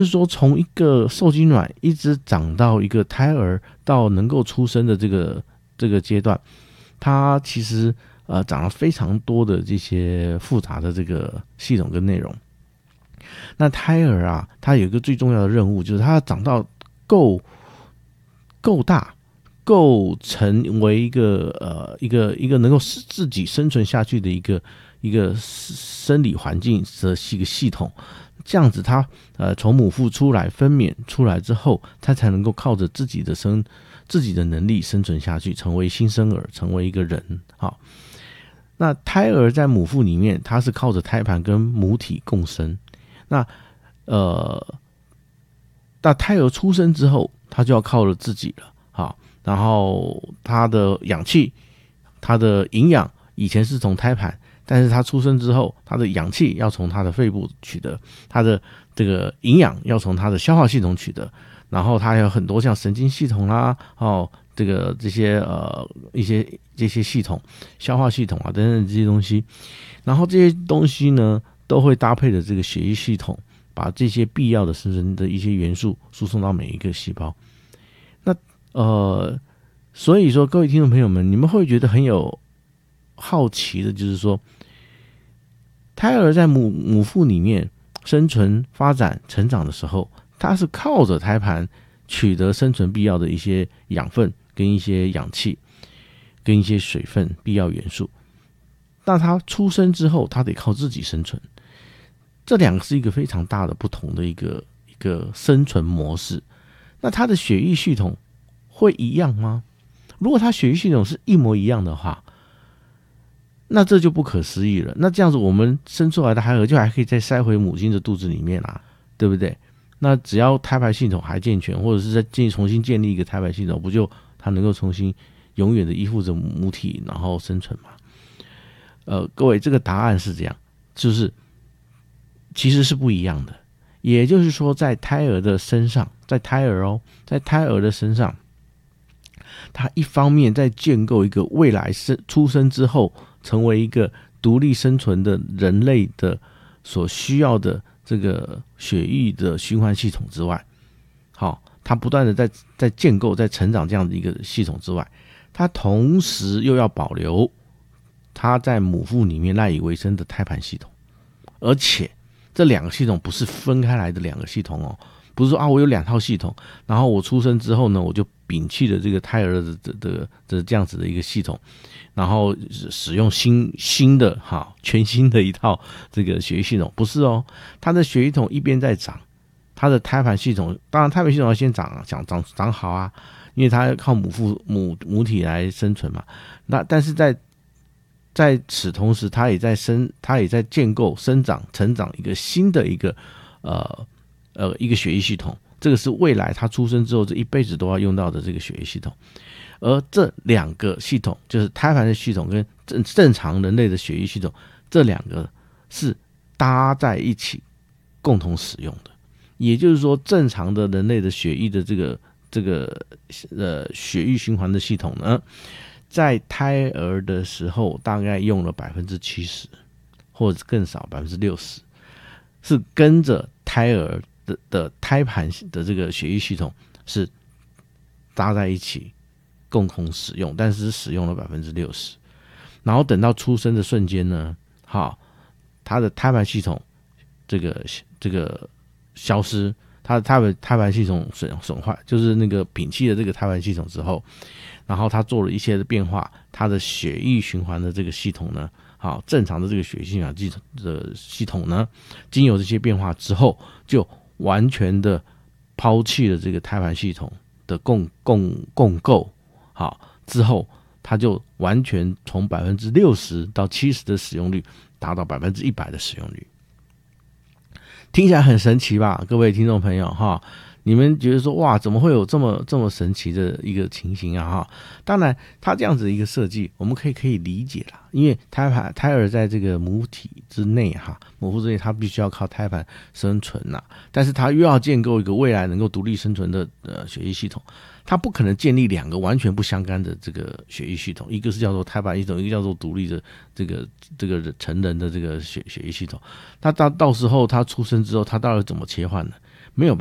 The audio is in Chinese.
就是说从一个受精卵一直长到一个胎儿到能够出生的这个阶段，它其实长了非常多的这些复杂的这个系统跟内容。那胎儿啊，它有一个最重要的任务，就是它长到够大，够成为一个能够自己生存下去的一个生理环境的一个系统。这样子它从母腹出来分娩出来之后，它才能够靠着自己的能力生存下去，成为新生儿，成为一个人。好，那胎儿在母腹里面，它是靠着胎盘跟母体共生。那那胎儿出生之后，他就要靠着自己了。好，然后他的氧气、他的营养以前是从胎盘，但是他出生之后，他的氧气要从他的肺部取得，他的这个营养要从他的消化系统取得，然后他还有很多像神经系统啦，这些系统、消化系统啊等等这些东西，然后这些东西呢都会搭配的这个血液系统，把这些必要的生成的一些元素输送到每一个细胞。那所以说各位听众朋友们，你们会觉得很有好奇的，就是说，胎儿在母腹里面生存、发展、成长的时候，它是靠着胎盘取得生存必要的一些养分、跟一些氧气、跟一些水分必要元素。那它出生之后，它得靠自己生存。这两个是一个非常大的不同的一个生存模式。那它的血液系统会一样吗？如果它血液系统是一模一样的话，那这就不可思议了。那这样子，我们生出来的孩儿就还可以再塞回母亲的肚子里面啊，对不对？那只要胎盘系统还健全，或者是再重新建立一个胎盘系统，不就它能够重新永远的依附着母体，然后生存吗？各位，这个答案是这样，就是其实是不一样的。也就是说，在胎儿的身上，在胎儿的身上，他一方面在建构一个未来出生之后成为一个独立生存的人类的所需要的这个血液的循环系统之外，好，他不断的在建构、在成长这样的一个系统之外，他同时又要保留他在母腹里面赖以为生的胎盘系统，而且这两个系统不是分开来的两个系统哦，不是说我有两套系统，然后我出生之后呢，我就摒弃了这个胎儿的这样子的一个系统，然后使用新的全新的一套这个血液系统，不是哦，它的血液系统一边在长，它的胎盘系统，当然胎盘系统要先长好啊，因为它要靠母体来生存嘛。那但是在此同时，它也在建构、生长、成长一个新的一个血液系统。这个是未来他出生之后这一辈子都要用到的这个血液系统。而这两个系统，就是胎盘的系统跟正常人类的血液系统，这两个是搭在一起共同使用的。也就是说，正常的人类的血液的这个血液循环的系统呢，在胎儿的时候大概用了 70%或者更少 60%， 是跟着胎儿的胎盘的这个血液系统是搭在一起共同使用，但是使用了 60%。 然后等到出生的瞬间呢，它的胎盘系统这个消失，它的胎盘系统损坏，就是那个摒弃了这个胎盘系统之后，然后它做了一些的变化，它的血液循环的这个系统呢，正常的这个血液循环的系统呢，经由这些变化之后，就完全的抛弃了这个胎盘系统的共构，之后它就完全从 60% 到 70% 的使用率达到 100% 的使用率。听起来很神奇吧，各位听众朋友你们觉得说哇，怎么会有这么神奇的一个情形啊？当然，它这样子的一个设计，我们可以理解啦，因为胎儿在这个母体之内母腹之内，它必须要靠胎盘生存呐，但是它又要建构一个未来能够独立生存的血液系统，它不可能建立两个完全不相干的这个血液系统，一个是叫做胎盘系统，一个叫做独立的这个成人的这个血液系统。它到时候他出生之后，他到底怎么切换呢？